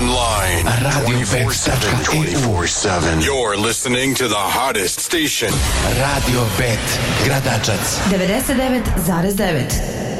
online. Radio24/7. You're listening to the hottest station. Radio Bet, Gradačac. 99,9.